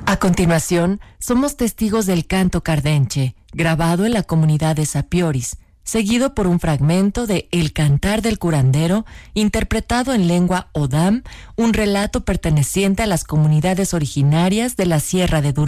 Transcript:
A continuación, somos testigos del canto cardenche, grabado en la comunidad de Sapioris, seguido por un fragmento de El Cantar del Curandero, interpretado en lengua Odam, un relato perteneciente a las comunidades originarias de la Sierra de Durango.